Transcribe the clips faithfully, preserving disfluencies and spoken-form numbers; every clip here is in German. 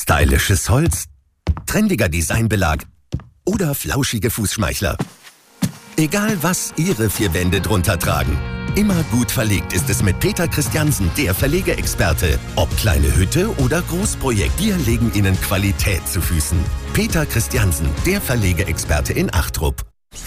Stylisches Holz, trendiger Designbelag oder flauschige Fußschmeichler. Egal was Ihre vier Wände drunter tragen, immer gut verlegt ist es mit Peter Christiansen, der Verlegeexperte. Ob kleine Hütte oder Großprojekt, wir legen Ihnen Qualität zu Füßen. Peter Christiansen, der Verlegeexperte in Achtrup.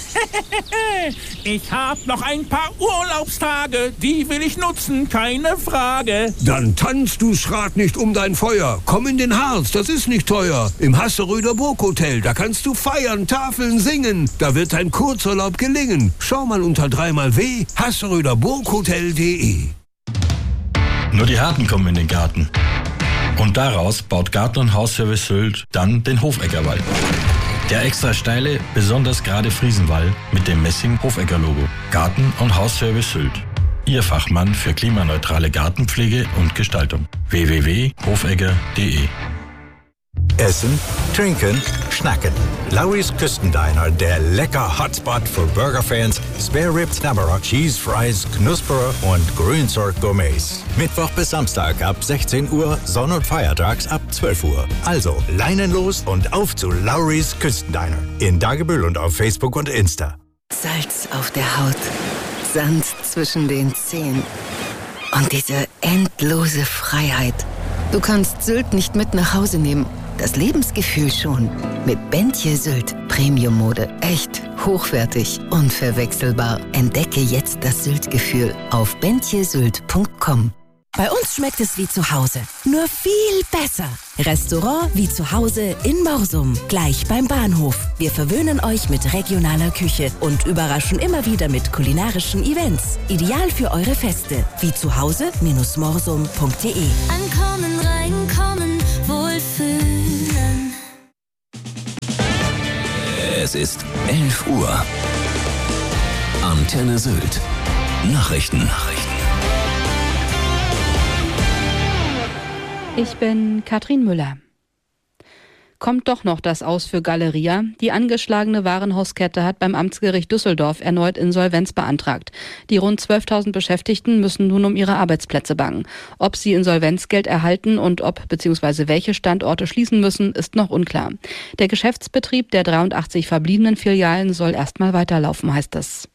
Ich hab noch ein paar Urlaubstage, die will ich nutzen, keine Frage. Dann tanzt du Schrat nicht um dein Feuer. Komm in den Harz, das ist nicht teuer. Im Hasseröder Burghotel, da kannst du feiern, Tafeln singen. Da wird dein Kurzurlaub gelingen. Schau mal unter dreimal w hasseröder burghotel punkt de. Nur die Harten kommen in den Garten. Und daraus baut Garten- und Hausservice Sylt dann den Hofeggerwall. Der extra steile, besonders gerade Friesenwall mit dem Messing-Hofegger-Logo. Garten- und Hausservice Sylt. Ihr Fachmann für klimaneutrale Gartenpflege und Gestaltung. w w w punkt hofegger punkt de. Essen, trinken, schnacken. Lowry's Küstendiner, der lecker Hotspot für Burgerfans, Spare Ribs, Knabberer, Cheese Fries, Knusperer und Grünzeug-Gourmets. Mittwoch bis Samstag ab sechzehn Uhr, Sonn- und Feiertags ab zwölf Uhr. Also Leinen los und auf zu Lowry's Küstendiner. In Dagebüll und auf Facebook und Insta. Salz auf der Haut, Sand zwischen den Zehen und diese endlose Freiheit. Du kannst Sylt nicht mit nach Hause nehmen. Das Lebensgefühl schon. Mit Bentje Sylt. Premium-Mode. Echt, hochwertig, unverwechselbar. Entdecke jetzt das Sylt-Gefühl auf bentje sylt punkt com. Bei uns schmeckt es wie zu Hause, nur viel besser. Restaurant wie zu Hause in Morsum, gleich beim Bahnhof. Wir verwöhnen euch mit regionaler Küche und überraschen immer wieder mit kulinarischen Events. Ideal für eure Feste. Wie zu Hause morsum punkt de. Ankommen, reinkommen, wohlfühlen. Es ist elf Uhr. Antenne Sylt. Nachrichten. Nachrichten. Ich bin Katrin Müller. Kommt doch noch das Aus für Galeria. Die angeschlagene Warenhauskette hat beim Amtsgericht Düsseldorf erneut Insolvenz beantragt. Die rund zwölftausend Beschäftigten müssen nun um ihre Arbeitsplätze bangen. Ob sie Insolvenzgeld erhalten und ob bzw. welche Standorte schließen müssen, ist noch unklar. Der Geschäftsbetrieb der dreiundachtzig verbliebenen Filialen soll erstmal weiterlaufen, heißt es.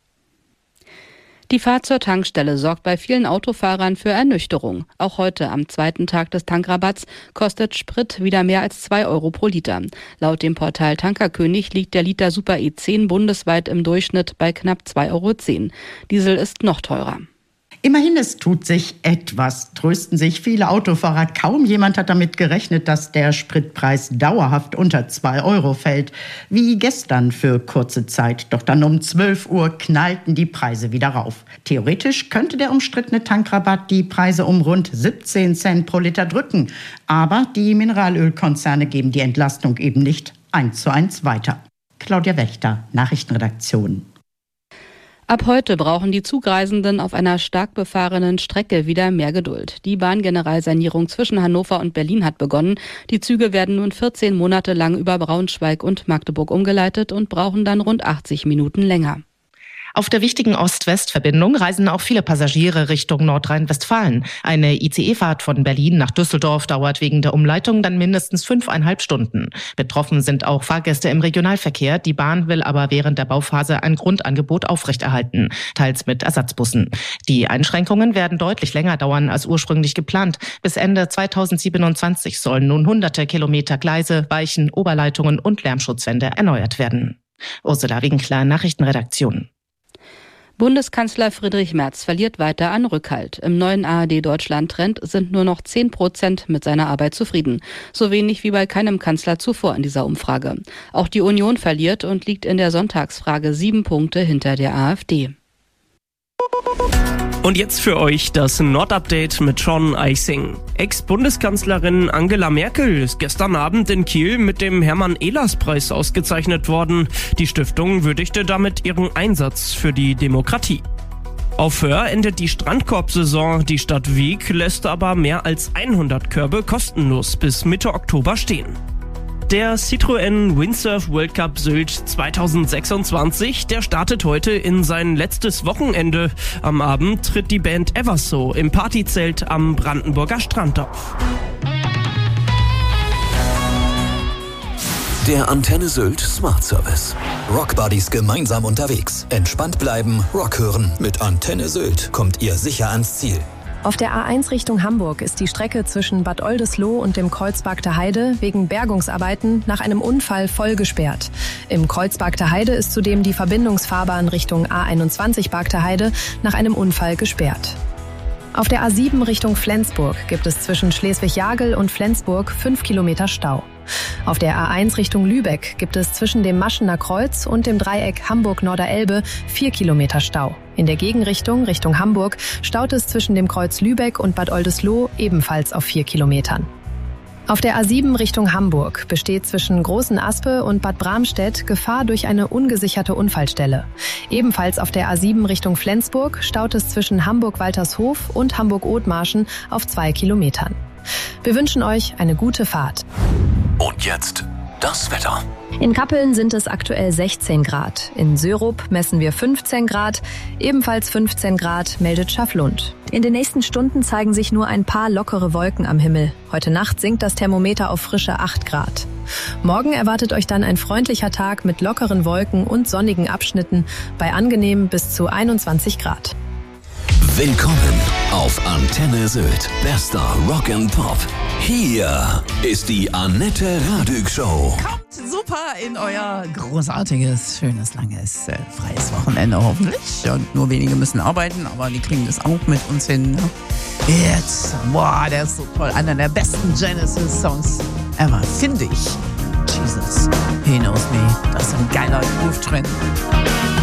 Die Fahrt zur Tankstelle sorgt bei vielen Autofahrern für Ernüchterung. Auch heute, am zweiten Tag des Tankrabatts, kostet Sprit wieder mehr als zwei Euro pro Liter. Laut dem Portal Tankerkönig liegt der Liter Super E zehn bundesweit im Durchschnitt bei knapp zwei Euro zehn. Diesel ist noch teurer. Immerhin, es tut sich etwas, trösten sich viele Autofahrer. Kaum jemand hat damit gerechnet, dass der Spritpreis dauerhaft unter zwei Euro fällt. Wie gestern für kurze Zeit. Doch dann um zwölf Uhr knallten die Preise wieder rauf. Theoretisch könnte der umstrittene Tankrabatt die Preise um rund siebzehn Cent pro Liter drücken. Aber die Mineralölkonzerne geben die Entlastung eben nicht eins zu eins weiter. Claudia Wächter, Nachrichtenredaktion. Ab heute brauchen die Zugreisenden auf einer stark befahrenen Strecke wieder mehr Geduld. Die Bahngeneralsanierung zwischen Hannover und Berlin hat begonnen. Die Züge werden nun vierzehn Monate lang über Braunschweig und Magdeburg umgeleitet und brauchen dann rund achtzig Minuten länger. Auf der wichtigen Ost-West-Verbindung reisen auch viele Passagiere Richtung Nordrhein-Westfalen. Eine I C E-Fahrt von Berlin nach Düsseldorf dauert wegen der Umleitung dann mindestens fünfeinhalb Stunden. Betroffen sind auch Fahrgäste im Regionalverkehr. Die Bahn will aber während der Bauphase ein Grundangebot aufrechterhalten, teils mit Ersatzbussen. Die Einschränkungen werden deutlich länger dauern als ursprünglich geplant. Bis Ende zweitausendsiebenundzwanzig sollen nun hunderte Kilometer Gleise, Weichen, Oberleitungen und Lärmschutzwände erneuert werden. Ursula Winkler, Nachrichtenredaktion. Bundeskanzler Friedrich Merz verliert weiter an Rückhalt. Im neuen A R D-Deutschland-Trend sind nur noch zehn Prozent mit seiner Arbeit zufrieden. So wenig wie bei keinem Kanzler zuvor in dieser Umfrage. Auch die Union verliert und liegt in der Sonntagsfrage sieben Punkte hinter der AfD. Und jetzt für euch das Nord-Update mit Sean Eising. Ex-Bundeskanzlerin Angela Merkel ist gestern Abend in Kiel mit dem Hermann-Ehlers-Preis ausgezeichnet worden. Die Stiftung würdigte damit ihren Einsatz für die Demokratie. Auf Föhr endet die Strandkorb-Saison. Die Stadt Wiek lässt aber mehr als hundert Körbe kostenlos bis Mitte Oktober stehen. Der Citroën Windsurf World Cup Sylt zweitausendsechsundzwanzig, der startet heute in sein letztes Wochenende. Am Abend tritt die Band Everso im Partyzelt am Brandenburger Strand auf. Der Antenne Sylt Smart Service. Rockbuddies gemeinsam unterwegs. Entspannt bleiben, Rock hören. Mit Antenne Sylt kommt ihr sicher ans Ziel. Auf der A eins Richtung Hamburg ist die Strecke zwischen Bad Oldesloe und dem Kreuzberg der Heide wegen Bergungsarbeiten nach einem Unfall voll gesperrt. Im Kreuzberg der Heide ist zudem die Verbindungsfahrbahn Richtung A einundzwanzig Bark der Heide nach einem Unfall gesperrt. Auf der A sieben Richtung Flensburg gibt es zwischen Schleswig-Jagel und Flensburg fünf Kilometer Stau. Auf der A eins Richtung Lübeck gibt es zwischen dem Maschener Kreuz und dem Dreieck Hamburg-Norderelbe vier Kilometer Stau. In der Gegenrichtung Richtung Hamburg staut es zwischen dem Kreuz Lübeck und Bad Oldesloe ebenfalls auf vier Kilometern. Auf der A sieben Richtung Hamburg besteht zwischen Großen Aspe und Bad Bramstedt Gefahr durch eine ungesicherte Unfallstelle. Ebenfalls auf der A sieben Richtung Flensburg staut es zwischen Hamburg-Waltershof und Hamburg-Othmarschen auf zwei Kilometern. Wir wünschen euch eine gute Fahrt. Und jetzt das Wetter. In Kappeln sind es aktuell sechzehn Grad. In Sörup messen wir fünfzehn Grad. Ebenfalls fünfzehn Grad meldet Schafflund. In den nächsten Stunden zeigen sich nur ein paar lockere Wolken am Himmel. Heute Nacht sinkt das Thermometer auf frische acht Grad. Morgen erwartet euch dann ein freundlicher Tag mit lockeren Wolken und sonnigen Abschnitten bei angenehm bis zu einundzwanzig Grad. Willkommen auf Antenne Sylt. Bester Rock and Pop. Hier ist die Annette Radig Show. Kommt super in euer großartiges, schönes, langes, äh, freies Wochenende hoffentlich. Und nur wenige müssen arbeiten, aber die kriegen das auch mit uns hin. Ne? Jetzt, boah, der ist so toll. Einer der besten Genesis-Songs ever, finde ich. Jesus, he knows me. Das ist ein geiler Groove-Trend.